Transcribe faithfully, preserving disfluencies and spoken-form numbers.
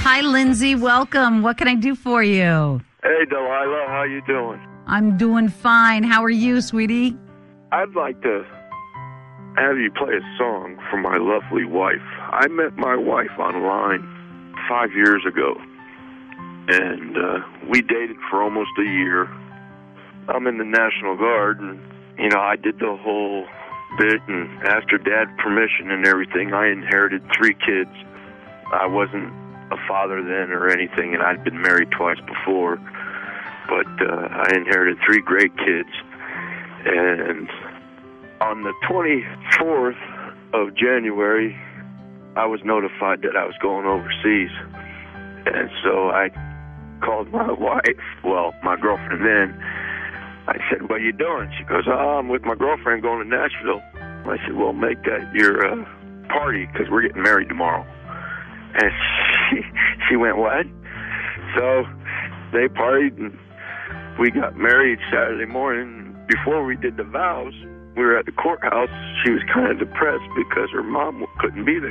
Hi, Lindsay. Welcome. What can I do for you? Hey, Delilah. How you doing? I'm doing fine. How are you, sweetie? I'd like to have you play a song for my lovely wife. I met my wife online five years ago, and uh, we dated for almost a year. I'm in the National Guard, and, you know, I did the whole bit, and asked her dad permission and everything. I inherited three kids. I wasn't a father then or anything, and I'd been married twice before, but uh, I inherited three great kids. And on the twenty-fourth of January, I was notified that I was going overseas. And so I called my wife, well, my girlfriend then. I said, what are you doing? She goes, oh, I'm with my girlfriend going to Nashville. I said, well, make that your uh, party because we're getting married tomorrow. And she, she went, what? So they partied, and we got married Saturday morning. Before we did the vows, we were at the courthouse. She was kind of depressed because her mom couldn't be there.